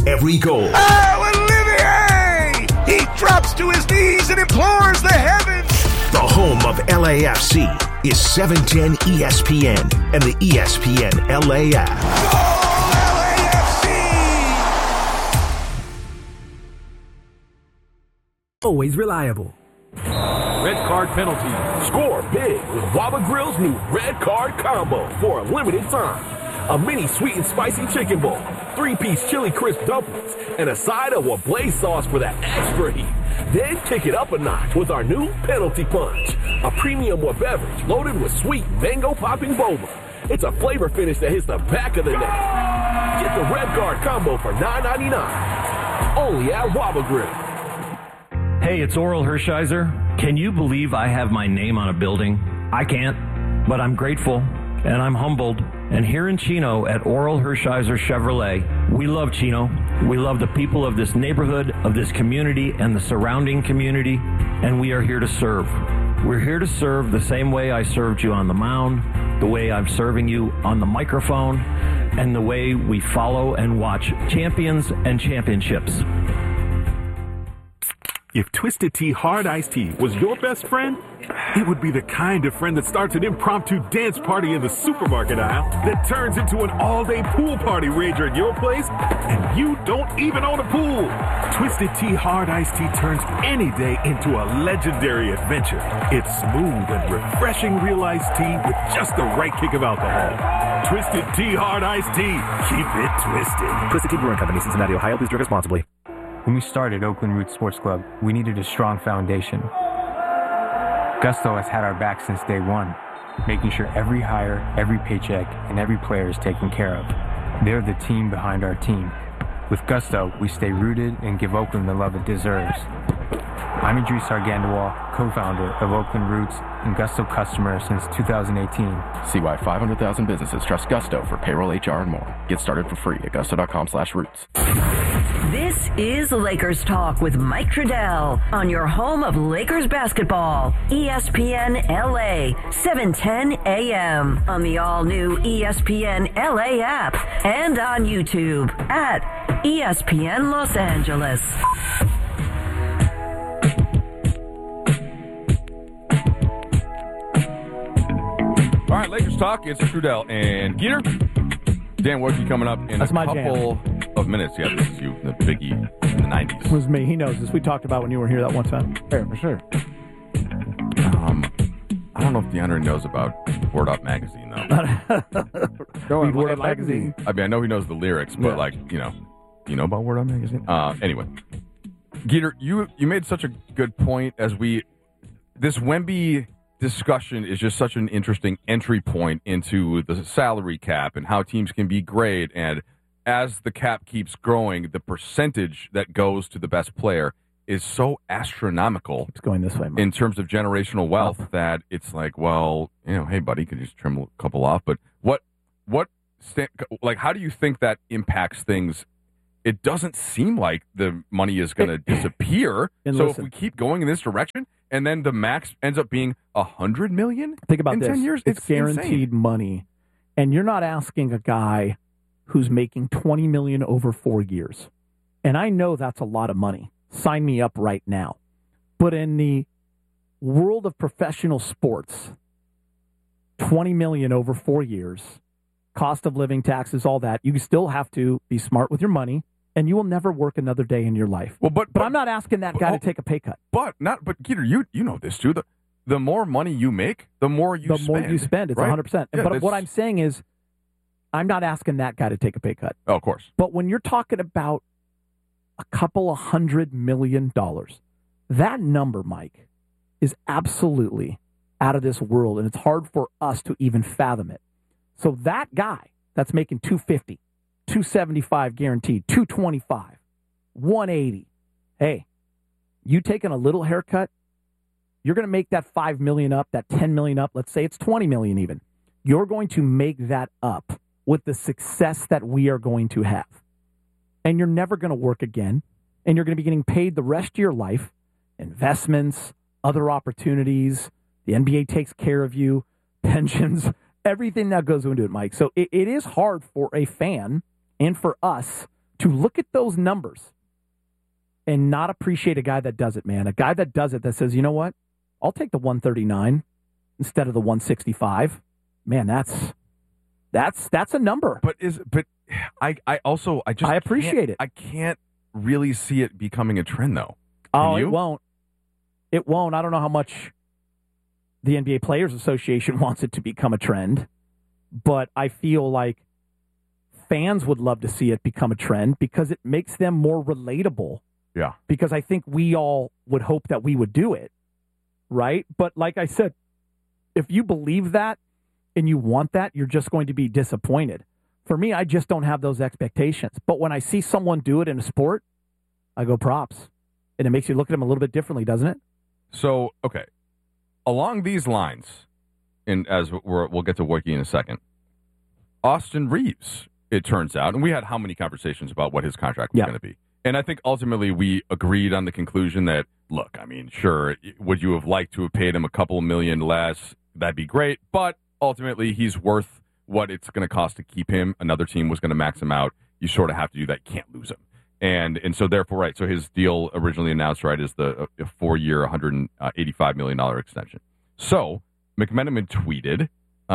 every goal. Oh, Olivier! He drops to his knees and implores the heavens. The home of LAFC is 710 ESPN and the ESPN LA app. Goal LAFC! Always reliable. Red card penalty. Score big with Waba Grill's new red card combo for a limited time. A mini sweet and spicy chicken bowl, 3-piece chili crisp dumplings, and a side of Wablaze sauce for that extra heat. Then kick it up a notch with our new Penalty Punch, a premium beverage loaded with sweet mango popping boba. It's a flavor finish that hits the back of the neck. Get the red card combo for $9.99. Only at Waba Grill. Hey, it's Oral Hershiser. Can you believe I have my name on a building? I can't, but I'm grateful and I'm humbled. And here in Chino at Oral Hershiser Chevrolet, we love Chino. We love the people of this neighborhood, of this community, and the surrounding community, and we are here to serve. We're here to serve the same way I served you on the mound, the way I'm serving you on the microphone, and the way we follow and watch champions and championships. If Twisted Tea Hard Iced Tea was your best friend, it would be the kind of friend that starts an impromptu dance party in the supermarket aisle that turns into an all-day pool party rager at your place, and you don't even own a pool. Twisted Tea Hard Iced Tea turns any day into a legendary adventure. It's smooth and refreshing real iced tea with just the right kick of alcohol. Twisted Tea Hard Iced Tea. Keep it twisted. Twisted Tea Brewing Company, Cincinnati, Ohio. Please drink responsibly. When we started Oakland Roots Sports Club, we needed a strong foundation. Gusto has had our back since day one, making sure every hire, every paycheck, and every player is taken care of. They're the team behind our team. With Gusto, we stay rooted and give Oakland the love it deserves. I'm Idris Argandawal, co-founder of Oakland Roots and Gusto customer since 2018. See why 500,000 businesses trust Gusto for payroll, HR, and more. Get started for free at gusto.com/roots. This is Lakers Talk with Mike Trudell on your home of Lakers basketball, ESPN LA, 710 AM, on the all-new ESPN LA app, and on YouTube at ESPN Los Angeles. All right, Lakers Talk. It's Trudell and Geeter. Dan Wojcicki coming up in a couple of minutes. Yeah, this is you, the Biggie in the 90s. It was me. He knows this. We talked about when you were here that one time. Yeah, for sure. I don't know if DeAndre knows about Word Up Magazine, though. Read Word Up Magazine. I mean, I know he knows the lyrics, but, you know about Word Up Magazine? Anyway. Geeter, you made such a good point this Wemby discussion is just such an interesting entry point into the salary cap and how teams can be great. And as the cap keeps growing, the percentage that goes to the best player is so astronomical. It's going this way, Mike. In terms of generational wealth that it's like, well, hey, buddy, could you just trim a couple off? But how do you think that impacts things? It doesn't seem like the money is going to disappear. So if we keep going in this direction, and then the max ends up being $100 million. Think about in this. 10 years. It's guaranteed insane. money, and you're not asking a guy who's making $20 million over 4 years. And I know that's a lot of money. Sign me up right now. But in the world of professional sports, $20 million over 4 years, cost of living, taxes, all that. You still have to be smart with your money. And you will never work another day in your life. Well, but I'm not asking that guy to take a pay cut. But Geeter, you know this too. The more money you make, the more you spend. The more you spend, it's right? 100%. Yeah, but what I'm saying is, I'm not asking that guy to take a pay cut. Oh, of course. But when you're talking about a couple of $100 million, that number, Mike, is absolutely out of this world, and it's hard for us to even fathom it. So that guy that's making $250, $275 guaranteed, $225, $180. Hey, you taking a little haircut, you're going to make that $5 million up, that $10 million up. Let's say it's $20 million even. You're going to make that up with the success that we are going to have. And you're never going to work again. And you're going to be getting paid the rest of your life. Investments, other opportunities. The NBA takes care of you. Pensions, everything that goes into it, Mike. So it is hard for a fan and for us to look at those numbers and not appreciate a guy that does it, man. A guy that does it, that says, you know what? I'll take the 139 instead of the 165. Man, that's a number. But I appreciate it. I can't really see it becoming a trend, though. It won't. It won't. I don't know how much the NBA Players Association wants it to become a trend, but I feel like fans would love to see it become a trend because it makes them more relatable. Yeah. Because I think we all would hope that we would do it, right? But like I said, if you believe that and you want that, you're just going to be disappointed. For me, I just don't have those expectations. But when I see someone do it in a sport, I go props. And it makes you look at them a little bit differently, doesn't it? So, okay. Along these lines, and as we'll get to Wojcicki in a second, Austin Reeves, it turns out, and we had how many conversations about what his contract was going to be. And I think ultimately we agreed on the conclusion that, look, I mean, sure, would you have liked to have paid him a couple million less? That'd be great. But ultimately, he's worth what it's going to cost to keep him. Another team was going to max him out. You sort of have to do that. You can't lose him. And so therefore, right, so his deal originally announced, right, is the 4-year, $185 million extension. So McMenamin tweeted,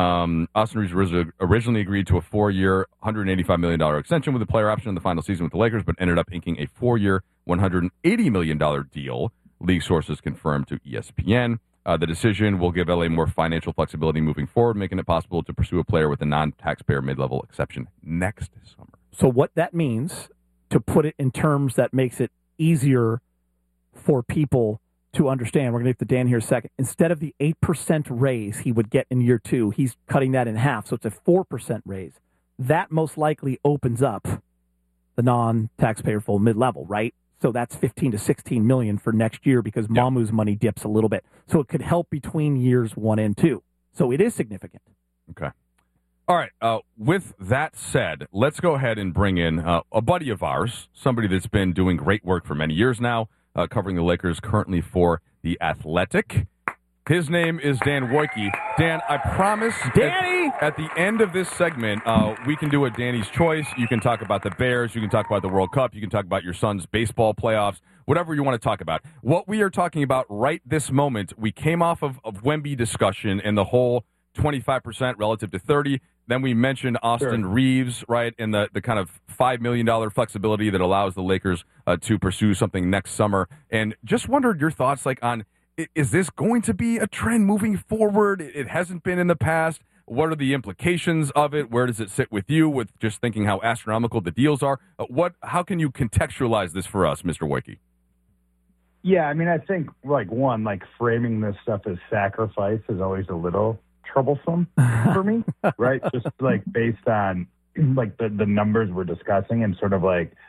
Austin Reeves originally agreed to a 4-year, $185 million extension with a player option in the final season with the Lakers, but ended up inking a 4-year, $180 million deal, league sources confirmed to ESPN. The decision will give LA more financial flexibility moving forward, making it possible to pursue a player with a non-taxpayer mid-level exception next summer. So what that means, to put it in terms that makes it easier for people to understand, we're going to get to Dan here in a second. Instead of the 8% raise he would get in year 2, he's cutting that in half, so it's a 4% raise. That most likely opens up the non-taxpayer full mid-level, right? So that's 15 to 16 million for next year because Mamu's money dips a little bit. So it could help between years 1 and 2. So it is significant. Okay. All right. With that said, let's go ahead and bring in a buddy of ours, somebody that's been doing great work for many years now, covering the Lakers currently for The Athletic. His name is Dan Wojcicki. Dan, I promise Danny! At the end of this segment, we can do a Danny's Choice. You can talk about the Bears. You can talk about the World Cup. You can talk about your son's baseball playoffs, whatever you want to talk about. What we are talking about right this moment, we came off of Wemby discussion and the whole 25% relative to 30. Then we mentioned Austin Reeves, right, and the kind of $5 million flexibility that allows the Lakers to pursue something next summer. And just wondered your thoughts, like, on, is this going to be a trend moving forward? It hasn't been in the past. What are the implications of it? Where does it sit with you with just thinking how astronomical the deals are? How can you contextualize this for us, Mr. Wojcicki? Yeah, I mean, I think, framing this stuff as sacrifice is always a little troublesome for me, right? Just based on the numbers we're discussing and sort of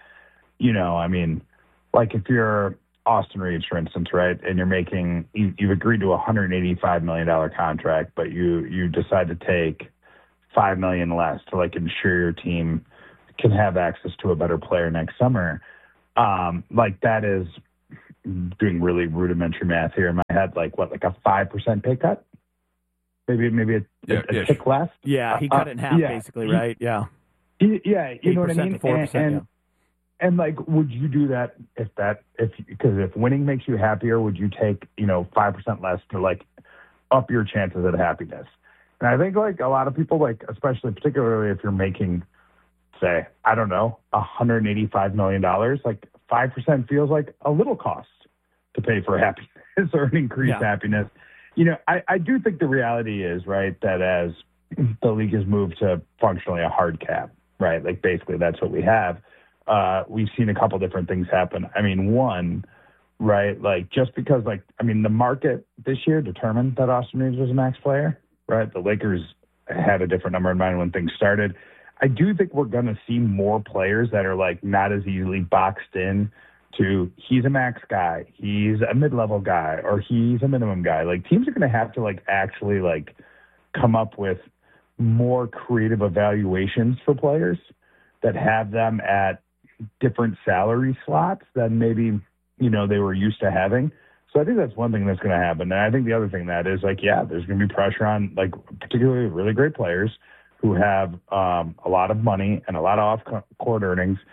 if you're Austin Reeves, for instance, right, and you've agreed to a $185 million contract, but you decide to take $5 million less to ensure your team can have access to a better player next summer. That is doing really rudimentary math here in my head, a 5% pay cut? Maybe a tick less. Yeah, he cut it in half, basically, right? Yeah. Yeah, you know what I mean? 4%, and would you do that because if winning makes you happier, would you take, 5% less to up your chances at happiness? And I think a lot of people, especially particularly if you're making, say, I don't know, $185 million, 5% feels like a little cost to pay for happiness or an increased happiness. I do think the reality is, right, that as the league has moved to functionally a hard cap, right, basically that's what we have. We've seen a couple different things happen. I mean, one, right, just because, the market this year determined that Austin Reeves was a max player, right? The Lakers had a different number in mind when things started. I do think we're going to see more players that are, not as easily boxed in to he's a max guy, he's a mid-level guy, or he's a minimum guy. Teams are going to have to actually come up with more creative evaluations for players that have them at different salary slots than maybe, they were used to having. So I think that's one thing that's going to happen. And I think the other thing that is there's going to be pressure on particularly really great players who have a lot of money and a lot of off-court earnings.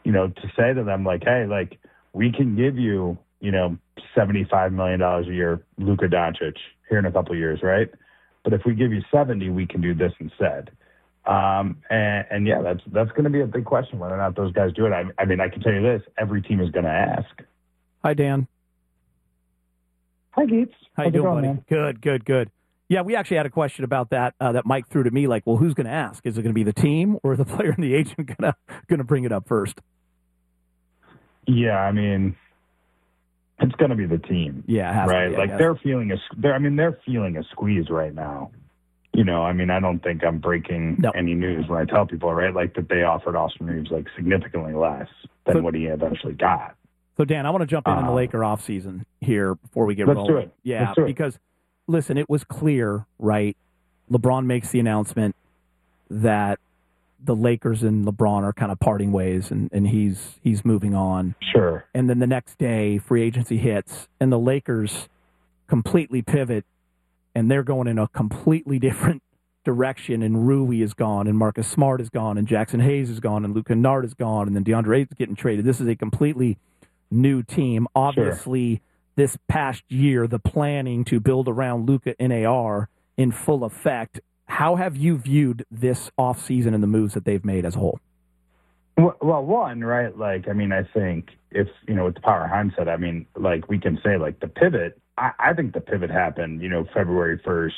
to say to them, like, hey, like, we can give you, $75 million a year, Luka Doncic, here in a couple of years, right? But if we give you 70, we can do this instead. And yeah, that's going to be a big question whether or not those guys do it. I mean, I can tell you this: every team is going to ask. Hi, Dan. Hi, Gates. How you doing, buddy? Man? Good. Yeah, we actually had a question about that that Mike threw to me. Like, well, who's going to ask? Is it going to be the team or the player and the agent going to bring it up first? Yeah, I mean, it's going to be the team. Yeah, it has right. To be, like they're feeling a squeeze right now. I mean, I don't think I'm breaking any news when I tell people, right, like that they offered Austin Reeves like significantly less than what he eventually got. So, Dan, I want to jump in the Laker offseason here before we get rolling. Let's do it. Yeah, because, listen, it was clear, right? LeBron makes the announcement that the Lakers and LeBron are kind of parting ways, and he's moving on. Sure. And then the next day, free agency hits, and the Lakers completely pivot, and they're going in a completely different direction, and Rui is gone, and Marcus Smart is gone, and Jackson Hayes is gone, and Luke Kennard is gone, and then DeAndre Ayton is getting traded. This is a completely new team. Obviously, this past year, the planning to build around Luka NAR in full effect. How have you viewed this offseason and the moves that they've made as a whole? Well, one, right, like, I mean, I think if, with the power of hindsight, I mean, like, we can say, like, the pivot, I think the pivot happened, February 1st,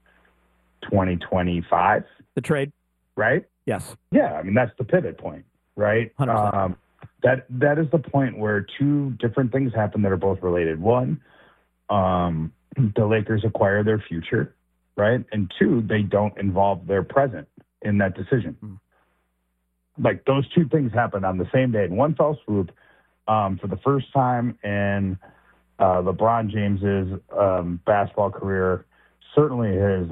2025. The trade? Right? Yes. Yeah, I mean, that's the pivot point, right? 100%. That is the point where two different things happen that are both related. One, the Lakers acquire their future, right? And two, they don't involve their present in that decision. Like, those two things happen on the same day in one fell swoop for the first time in LeBron James's basketball career, certainly his,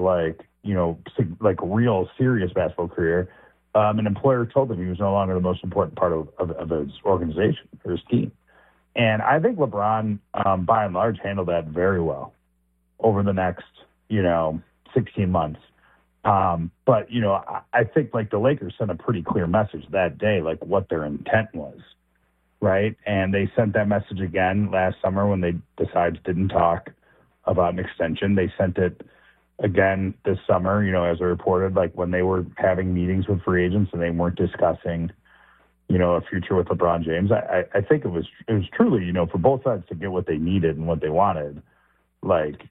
real serious basketball career. An employer told him he was no longer the most important part of his organization or his team. And I think LeBron, by and large, handled that very well over the next, 16 months. But, I think, like, the Lakers sent a pretty clear message that day, like, what their intent was, right? And they sent that message again last summer when they didn't talk about an extension. They sent it again this summer, as I reported, like, when they were having meetings with free agents and they weren't discussing, a future with LeBron James. I think it was truly, for both sides to get what they needed and what they wanted, like,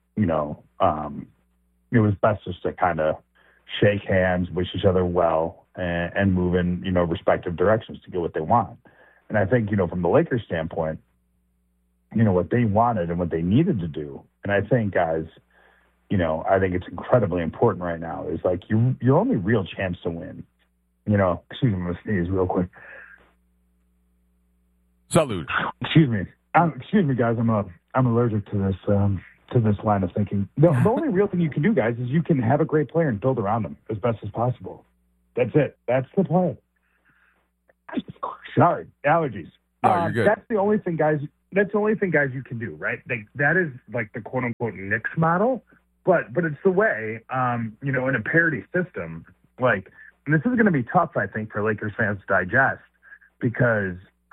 it was best just to kind of shake hands, wish each other well, and move in, respective directions to get what they want. And I think, from the Lakers standpoint, what they wanted and what they needed to do, and I think, guys, I think it's incredibly important right now, is like your only real chance to win, excuse me, I'm going to sneeze real quick. Salud. Excuse me, guys, I'm allergic to this line of thinking. The only real thing you can do, guys, is you can have a great player and build around them as best as possible. That's it. That's the plan. Sorry, allergies. No, you're good. That's the only thing, guys. That's the only thing, guys, you can do, right? That is like the quote unquote Knicks model, but it's the way, in a parity system. Like, and this is going to be tough, I think, for Lakers fans to digest because,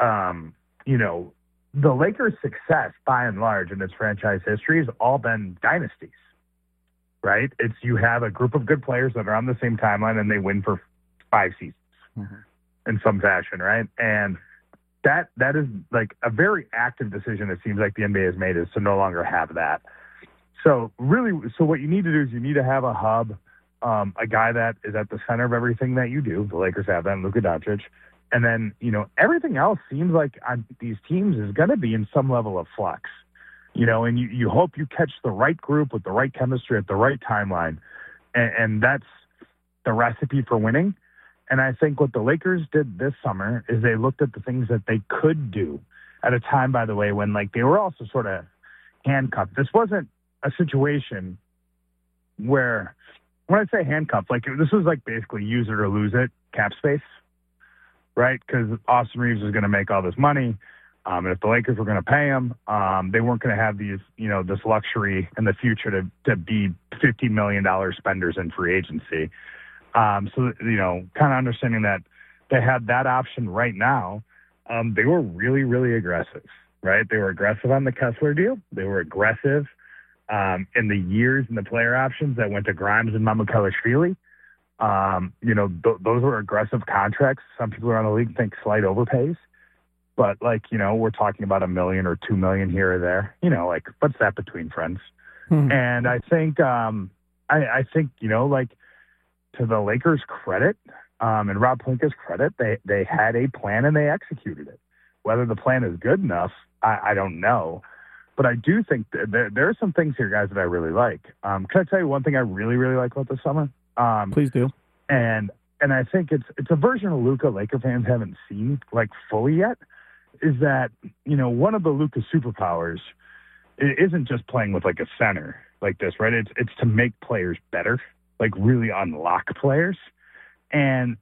the Lakers' success, by and large, in its franchise history has all been dynasties, right? It's you have a group of good players that are on the same timeline and they win for 5 seasons in some fashion, right? And that is like a very active decision it seems like the NBA has made, is to no longer have that. So what you need to do is you need to have a hub, a guy that is at the center of everything that you do. The Lakers have that in Luka Doncic. And then, everything else seems like on these teams is going to be in some level of flux, and you hope you catch the right group with the right chemistry at the right timeline. And that's the recipe for winning. And I think what the Lakers did this summer is they looked at the things that they could do at a time, by the way, when they were also sort of handcuffed. This wasn't a situation where, when I say handcuffed, this was basically use it or lose it cap space. Right, because Austin Reeves was going to make all this money, and if the Lakers were going to pay him, they weren't going to have these, this luxury in the future to be $50 million spenders in free agency. So kind of understanding that they had that option right now, they were really, really aggressive, right? They were aggressive on the Kessler deal. They were aggressive in the years and the player options that went to Grimes and Mamukelashvili. Those were aggressive contracts. Some people around the league think slight overpays. But, we're talking about $1 million or $2 million here or there. What's that between friends? And I think, I think, to the Lakers' credit and Rob Pelinka's credit, they had a plan and they executed it. Whether the plan is good enough, I don't know. But I do think there are some things here, guys, that I really like. Can I tell you one thing I really, really like about this summer? Please do. And I think it's a version of Luka Laker fans haven't seen fully yet. Is that one of the Luka superpowers isn't just playing with a center like this, right? It's to make players better, really unlock players, and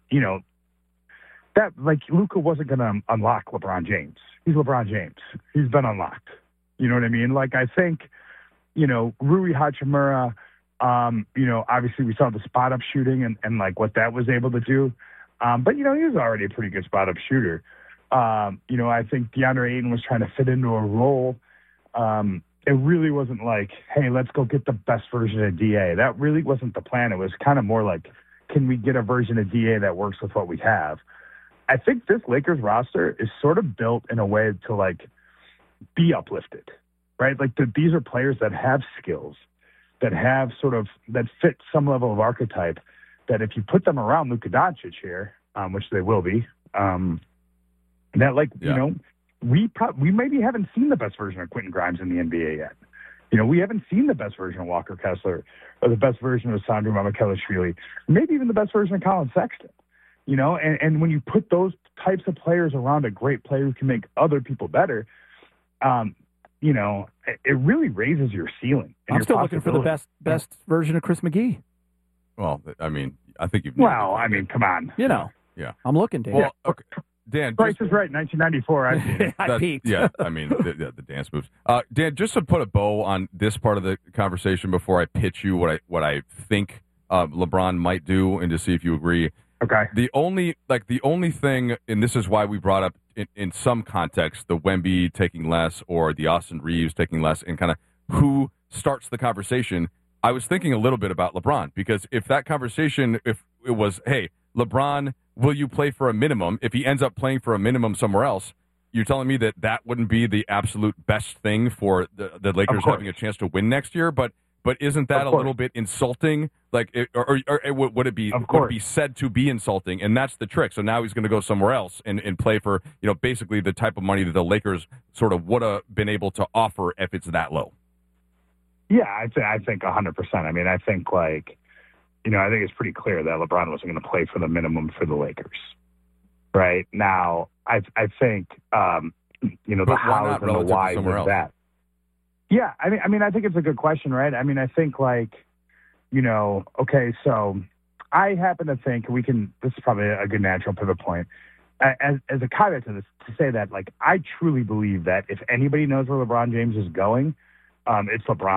that Luka wasn't going to unlock LeBron James. He's LeBron James. He's been unlocked. You know what I mean? I think Rui Hachimura. Obviously we saw the spot up shooting and what that was able to do, but he was already a pretty good spot up shooter. I think DeAndre Ayton was trying to fit into a role. It really wasn't hey, let's go get the best version of DA. That really wasn't the plan. It was kind of more can we get a version of DA that works with what we have? I think this Lakers roster is sort of built in a way to be uplifted, right? These are players that have skills, that have that fit some level of archetype, that if you put them around Luka Doncic here, which they will be, we maybe haven't seen the best version of Quentin Grimes in the NBA yet. We haven't seen the best version of Walker Kessler or the best version of Sandro Mamukelashvili, maybe even the best version of Colin Sexton. And when you put those types of players around a great player who can make other people better, it really raises your ceiling. I'm still looking for the best version of Chris McGee. Well, I think you've. Well, come on. Yeah. I'm looking, Dan. Well, okay. Dan, Price is right. 1994. I've seen it. I peaked. Yeah, the dance moves. Dan, just to put a bow on this part of the conversation before I pitch you what I think LeBron might do, and to see if you agree. Okay. The only thing, and this is why we brought up in some context the Wemby taking less or the Austin Reeves taking less, and kind of who starts the conversation. I was thinking a little bit about LeBron, because if that conversation, if it was, hey, LeBron, will you play for a minimum? If he ends up playing for a minimum somewhere else, you're telling me that wouldn't be the absolute best thing for the Lakers having a chance to win next year? But isn't that a little bit insulting? Would it be said to be insulting? And that's the trick. So now he's going to go somewhere else and play for basically the type of money that the Lakers sort of would have been able to offer if it's that low. Yeah, I think 100%. I think I think it's pretty clear that LeBron wasn't going to play for the minimum for the Lakers. Right now, I think the hows and the whys of that. Yeah, I think it's a good question, right? I think okay, so I happen to think this is probably a good natural pivot point. As a caveat to this, to say that I truly believe that if anybody knows where LeBron James is going, it's LeBron.